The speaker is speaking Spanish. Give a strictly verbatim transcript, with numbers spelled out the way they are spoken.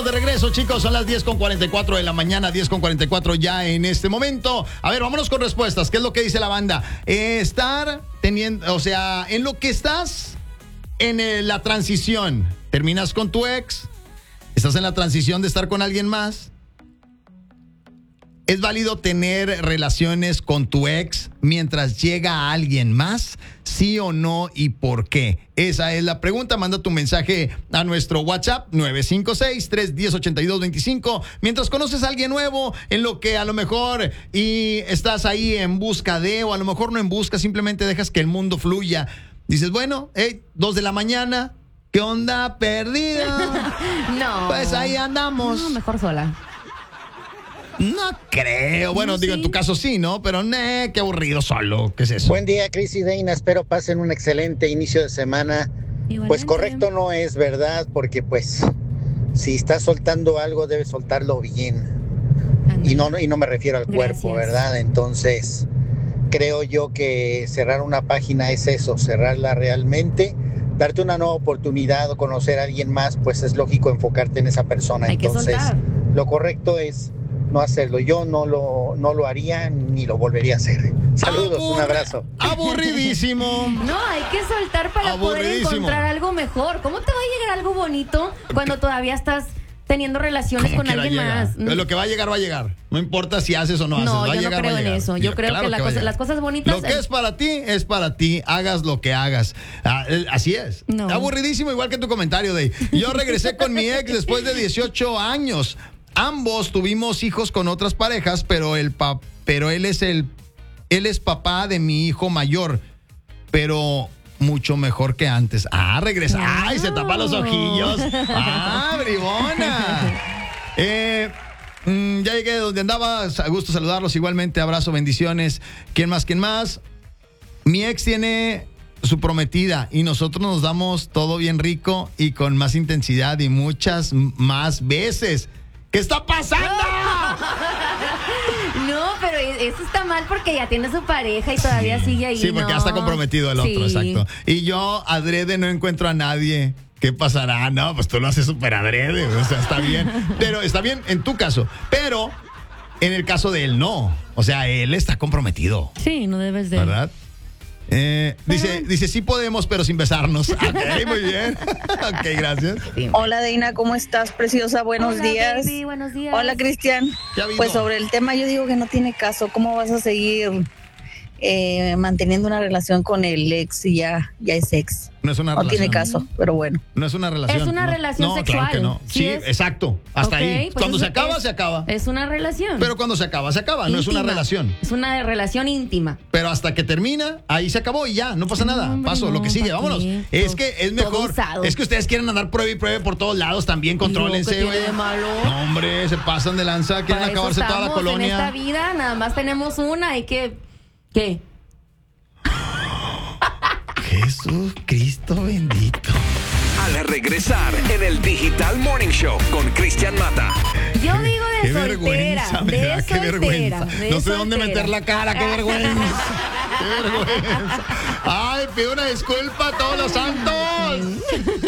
de regreso, chicos. Son las diez con cuarenta y cuatro de la mañana, diez con cuarenta y cuatro ya en este momento. A ver, vámonos con respuestas. ¿Qué es lo que dice la banda? Eh, estar teniendo, o sea, en lo que estás en el, la transición. Terminas con tu ex. Estás en la transición de estar con alguien más. ¿Es válido tener relaciones con tu ex mientras llega alguien más? ¿Sí o no? ¿Y por qué? Esa es la pregunta. Manda tu mensaje a nuestro WhatsApp nueve cinco seis, tres uno cero, ocho dos dos cinco. Mientras conoces a alguien nuevo, en lo que a lo mejor y estás ahí en busca de, o a lo mejor no en busca, simplemente dejas que el mundo fluya. Dices, bueno, hey, dos de la mañana, ¿qué onda? ¿Perdida? No. Pues ahí andamos. No, mejor sola. No creo. Bueno, No, digo, sí. en tu caso sí, ¿no? Pero, ne, qué aburrido solo. ¿Qué es eso? Buen día, Cris y Dana. Espero pasen un excelente inicio de semana. Igualmente. Pues correcto no es, ¿verdad? Porque pues si estás soltando algo, debes soltarlo bien. Ándale. Y no, y no me refiero al cuerpo, Gracias. ¿verdad? Entonces, creo yo que cerrar una página es eso, cerrarla realmente, darte una nueva oportunidad o conocer a alguien más, pues es lógico enfocarte en esa persona. Hay que Entonces, soltar. lo correcto es no hacerlo. Yo no lo, no lo haría ni lo volvería a hacer. Saludos, Abur- un abrazo. Aburridísimo. No, hay que soltar para poder Aburridísimo. encontrar algo mejor. ¿Cómo te va a llegar algo bonito cuando todavía estás teniendo relaciones Como con quiera alguien llega. más? Pero lo que va a llegar, va a llegar. No importa si haces o no haces. No, va a yo no llegar, creo va a en llegar. eso. Yo creo Claro que la va a cosa- llegar. las cosas bonitas- Lo que es para ti, es para ti. Hagas lo que hagas. Ah, eh, así es. No. Aburridísimo, igual que tu comentario de yo regresé con mi ex después de dieciocho años. Ambos tuvimos hijos con otras parejas, pero el pa- pero él es el él es papá de mi hijo mayor, pero mucho mejor que antes. Ah, regresa. Ay, se tapa los ojillos. Ah, bribona. Eh, mm, ya llegué donde andaba. A gusto saludarlos igualmente. Abrazo, bendiciones. ¿Quién más? ¿Quién más? Mi ex tiene su prometida y nosotros nos damos todo bien rico y con más intensidad y muchas m- más veces. ¿Qué está pasando? No, pero eso está mal porque ya tiene su pareja y todavía sigue ahí. Sí, porque ya ¿no? está comprometido el otro, Sí. exacto. Y yo adrede no encuentro a nadie. ¿Qué pasará? No, pues tú lo haces súper adrede, o sea, está bien. Pero está bien en tu caso. Pero en el caso de él, no. O sea, él está comprometido, Sí, no debes de. ¿verdad? Eh, dice, dice, sí podemos, pero sin besarnos. Ok, muy bien. Ok, gracias. Sí. Hola Deina, ¿cómo estás, preciosa? Buenos Hola, días. baby, buenos días. Hola Cristian. ¿Qué ha habido? Pues sobre el tema yo digo que no tiene caso. ¿Cómo vas a seguir eh, manteniendo una relación con el ex y ya, ya es ex? No es una No relación. tiene caso, pero bueno. No es una relación. Es una no, relación no, sexual. Claro que no. Sí Sí, es. exacto. Hasta Ok, ahí. pues Cuando es- se acaba, es- se acaba. Es una relación. Pero cuando se acaba, se acaba. No es una Íntima. relación. Es una relación íntima. Pero hasta que termina, ahí se acabó y ya, no pasa nada. hombre, Paso, lo no, que sigue, ¿pa' vámonos. qué? Es Todo- que es todo mejor. usado. Es que ustedes quieren andar prueba y prueba por todos lados también, contrólense, ¿qué tiene güey. de malo? No, hombre, se pasan de lanza, quieren Para eso acabarse toda la estamos en esta colonia. vida, nada más tenemos una, hay que... ¿Qué? Jesucristo bendito. Al regresar en el Digital Morning Show con Cristian Mata. Yo digo de Qué soltera, vergüenza, me de da, qué soltera, vergüenza. de No sé dónde soltera. meter la cara, qué vergüenza. Qué vergüenza. Ay, pido una disculpa a todos los santos.